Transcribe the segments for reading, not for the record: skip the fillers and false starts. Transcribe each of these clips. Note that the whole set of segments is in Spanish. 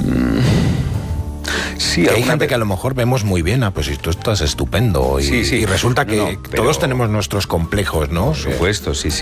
Sí, hay gente que a lo mejor vemos muy bien, pues si tú estás estupendo, y resulta que todos tenemos nuestros complejos, ¿no? Por supuesto, sí.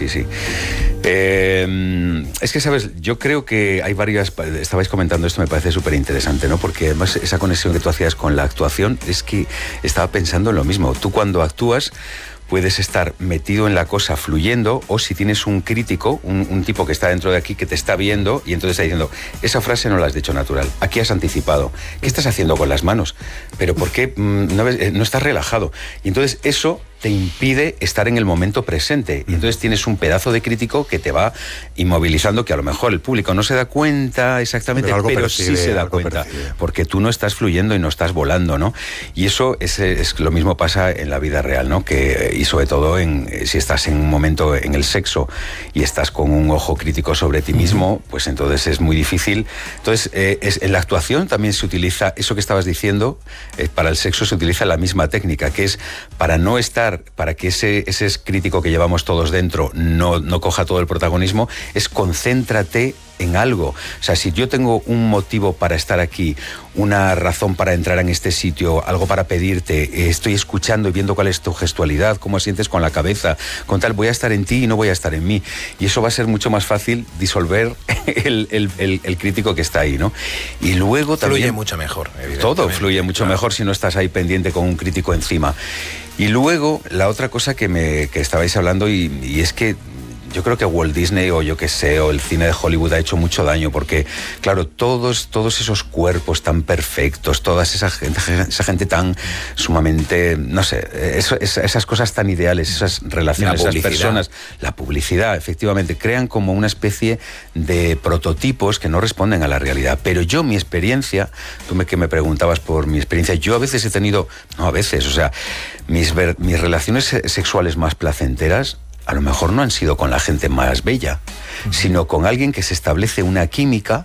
Es que, ¿sabes? Yo creo que hay varias... Estabais comentando esto, me parece súper interesante, ¿no? Porque además esa conexión que tú hacías con la actuación, es que estaba pensando en lo mismo. Tú cuando actúas puedes estar metido en la cosa fluyendo, o si tienes un crítico, un tipo que está dentro de aquí que te está viendo y entonces está diciendo, esa frase no la has dicho natural, aquí has anticipado, ¿qué estás haciendo con las manos? ¿Pero por qué no estás relajado? Y entonces eso te impide estar en el momento presente, y entonces tienes un pedazo de crítico que te va inmovilizando, que a lo mejor el público no se da cuenta exactamente, pero sí se da cuenta, porque tú no estás fluyendo y no estás volando, ¿no? Y eso es lo mismo pasa en la vida real, ¿no? Y sobre todo si estás en un momento en el sexo y estás con un ojo crítico sobre ti mismo, pues entonces es muy difícil. Entonces en la actuación también se utiliza eso que estabas diciendo, para el sexo se utiliza la misma técnica, que es para que ese crítico que llevamos todos dentro no coja todo el protagonismo, es concéntrate en algo. O sea, si yo tengo un motivo para estar aquí, una razón para entrar en este sitio, algo para pedirte, estoy escuchando y viendo cuál es tu gestualidad, cómo sientes con la cabeza, con tal, voy a estar en ti y no voy a estar en mí. Y eso va a ser mucho más fácil disolver el crítico que está ahí, ¿no? Y luego también... Fluye mucho mejor, evidentemente. Todo fluye mucho mejor si no estás ahí pendiente con un crítico encima. Y luego, la otra cosa que estabais hablando, y es que yo creo que Walt Disney, o yo qué sé, o el cine de Hollywood ha hecho mucho daño, porque, claro, todos esos cuerpos tan perfectos, toda esa gente tan sumamente, no sé, esas cosas tan ideales, esas relaciones, esas personas, la publicidad, efectivamente, crean como una especie de prototipos que no responden a la realidad. Pero yo, mi experiencia, que me preguntabas por mi experiencia, yo a veces he tenido, mis relaciones sexuales más placenteras, a lo mejor no han sido con la gente más bella, sino con alguien que se establece una química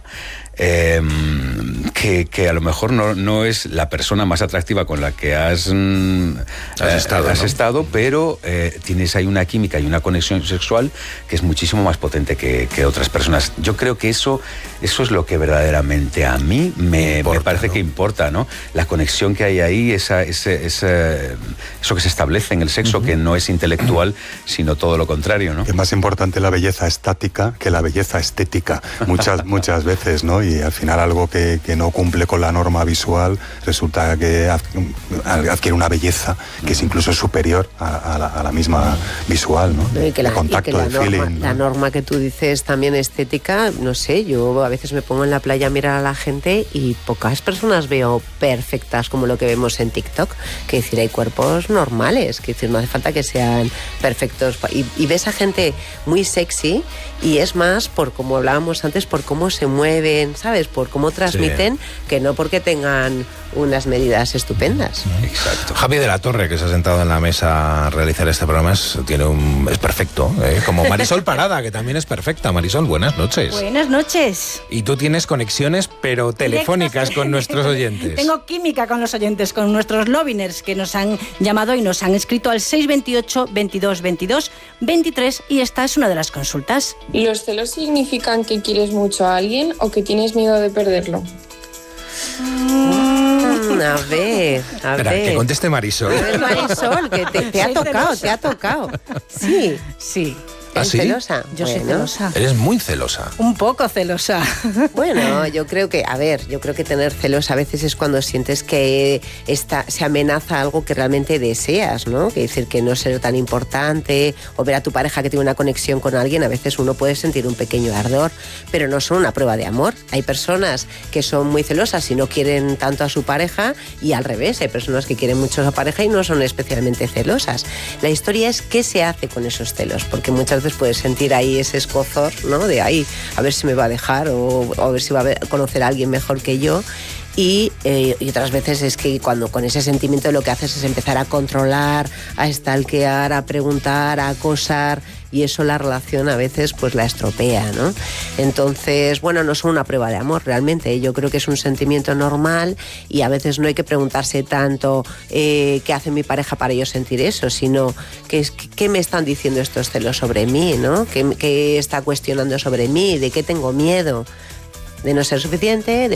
que a lo mejor no es la persona más atractiva con la que has estado, pero tienes ahí una química y una conexión sexual que es muchísimo más potente que otras personas. Yo creo que eso es lo que verdaderamente a mí me parece, ¿no?, que importa, ¿no? La conexión que hay ahí, eso que se establece en el sexo, que no es intelectual, sino todo lo contrario, ¿no? Es más importante la belleza estática que la belleza estética, muchas veces, ¿no? Y al final algo que no cumple con la norma visual resulta que adquiere una belleza que es incluso superior a la misma visual, ¿no? Y que el contacto, el feeling, ¿no? La norma que tú dices también estética, no sé, yo a veces me pongo en la playa a mirar a la gente y pocas personas veo perfectas como lo que vemos en TikTok, que decir, hay cuerpos normales, que decir, no hace falta que sean perfectos, y ves a gente muy sexy, y es más por, como hablábamos antes, por cómo se mueven, ¿sabes? Por cómo transmiten, que no porque tengan unas medidas estupendas. Exacto. Javi de la Torre, que se ha sentado en la mesa a realizar este programa, es perfecto, como Marisol Parada, que también es perfecta. Marisol, buenas noches. Buenas noches. Y tú tienes conexiones, pero telefónicas con nuestros oyentes. Tengo química con los oyentes, con nuestros Loviners, que nos han llamado y nos han escrito al 628 22 22 23, y esta es una de las consultas. ¿Los celos significan que quieres mucho a alguien o que tienes miedo de perderlo? A ver. Espera, que conteste Marisol. Marisol, que te ha tocado. Sí. ¿Ah, sí? ¿Celosa? Yo soy celosa. Eres muy celosa. Un poco celosa. Bueno, yo creo que tener celos a veces es cuando sientes que se amenaza algo que realmente deseas, ¿no? Que decir, que no ser tan importante, o ver a tu pareja que tiene una conexión con alguien, a veces uno puede sentir un pequeño ardor, pero no son una prueba de amor. Hay personas que son muy celosas y no quieren tanto a su pareja, y al revés, hay personas que quieren mucho a su pareja y no son especialmente celosas. La historia es qué se hace con esos celos, porque muchas veces puedes sentir ahí ese escozor, ¿no? De ahí, a ver si me va a dejar, o a ver si va a conocer a alguien mejor que yo. Y otras veces es que cuando con ese sentimiento lo que haces es empezar a controlar, a stalkear, a preguntar, a acosar, y eso la relación a veces pues la estropea, ¿no? Entonces, bueno, no son una prueba de amor realmente. Yo creo que es un sentimiento normal, y a veces no hay que preguntarse tanto qué hace mi pareja para yo sentir eso, sino qué me están diciendo estos celos sobre mí, ¿no? ¿Qué está cuestionando sobre mí? ¿De qué tengo miedo? De no ser suficiente, de